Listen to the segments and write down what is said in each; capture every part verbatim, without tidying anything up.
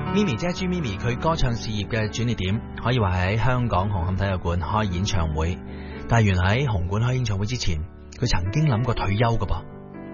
咪咪姐朱咪咪佢歌唱事業嘅轉捩點，可以話係喺香港紅磡體育館開演唱會。但係原來喺紅館開演唱會之前，佢曾經諗過退休噶噃。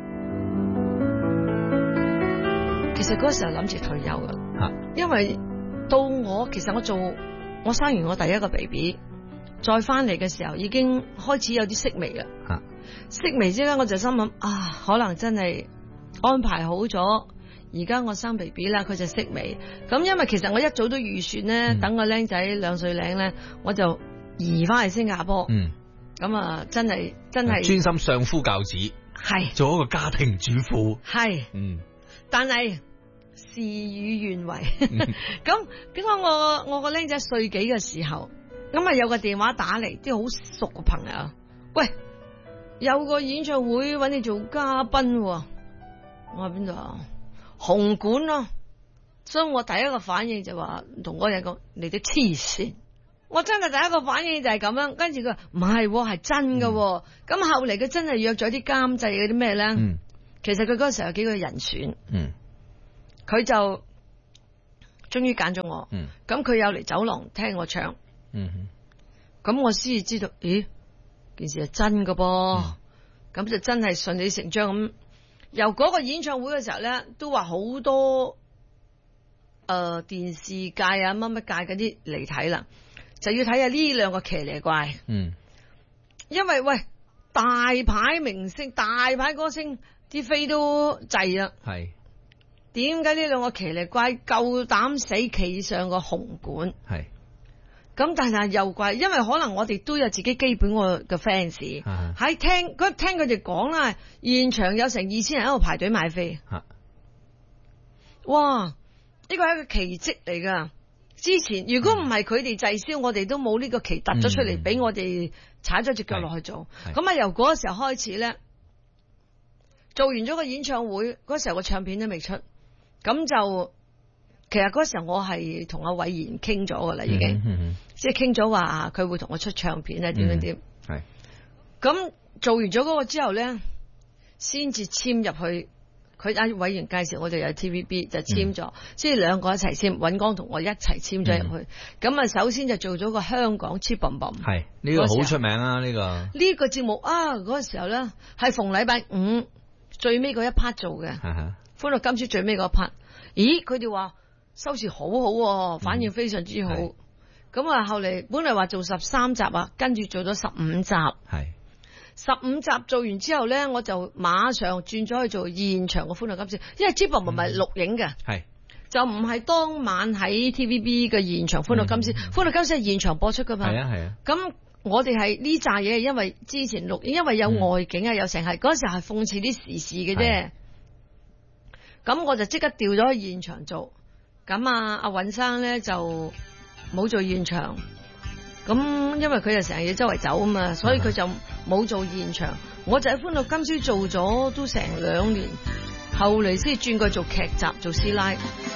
其實嗰時候諗住退休噶，啊、因為到我其實我做我生完我第一個 B B， 再翻嚟嘅時候已經開始有啲息微啦。啊、息微之間我就心諗啊，可能真係安排好咗。而家我生 B B 啦，佢就息微。咁因為其實我一早都預算咧，嗯、等個僆仔兩歲零咧，我就移翻去新加坡。嗯，咁啊，真係真係專心相夫教子，係是做一個家庭主婦。係是，嗯， 但係事與願違。咁點解我我個僆仔歲幾嘅時候，咁啊有個電話打嚟，啲好熟嘅朋友，喂，有個演唱會搵你做嘉賓。我話邊度啊？紅館咯，所以我第一個反應就話同嗰個人講：你都黐線！我真係第一個反應就係咁樣，跟住佢話唔係，係真噶。咁、嗯、後嚟佢真係約咗啲監製嗰啲咩咧？嗯、其實佢嗰時候有幾個人選，佢、嗯、就終於揀咗我。咁佢有嚟走廊聽我唱，咁、嗯、我先至知道，咦，件事係真噶噃，咁、嗯、就真係順理成章咁。由嗰個演唱會嘅時候咧，都話好多誒、呃、電視界啊乜乜界嗰啲嚟睇啦，就要睇下呢兩個騎呢怪。嗯，因為喂大牌明星、大牌歌星啲飛都滯啦。係點解呢兩個騎呢怪夠膽死企上個紅館？係咁，但係又怪，因為可能我哋都有自己基本個嘅 fans 喺聽，嗰聽佢哋講啦，現場有成二千人喺度排隊買飛。啊、哇！呢個係一個奇蹟嚟噶。之前如果唔係佢哋滯銷，我哋都冇呢個旗突咗出嚟，俾、嗯、我哋踩咗隻腳落去做。咁啊，由嗰個時候開始咧，做完咗個演唱會，嗰時候個唱片都未出，咁就。其實嗰時候我係同阿偉賢傾咗噶啦，已經、嗯嗯嗯、即係傾咗話佢會同我出唱片啊，點樣點。係咁做完咗嗰個之後咧，先至簽入去。佢阿偉賢介紹我哋有 T V B 就簽咗，即係兩個一齊簽，尹光同我一齊簽咗入去。咁啊、嗯，首先就做咗個香港 Chip Bum Bum。係呢、這個好出名啊！呢、這個呢個節目啊，嗰、那個時候咧係逢禮拜五最尾嗰一 part 做嘅。歡樂今宵最尾嗰 part， 咦？佢哋話。收視好好，反應非常之好。咁啊、嗯，後嚟本嚟話做十三集啊，跟住做咗十五集。係十五集做完之後咧，我就馬上轉咗去做現場嘅歡樂今宵，因為 Chip Bum Bum 唔係錄影嘅，係、嗯、就唔係當晚喺 T V B 嘅現場歡樂今宵。歡樂今宵係現場播出噶嘛？係啊係啊。咁我哋係呢扎嘢，因為之前錄影，因為有外景啊，有成係嗰時候係諷刺啲時事嘅啫。咁我就即刻調咗去現場做。咁啊，阿尹生咧就冇做現場，咁因為佢就成日要周圍走啊嘛，所以佢就冇做現場。我就喺歡樂今宵做咗都成兩年，後嚟先轉過做劇集做師奶。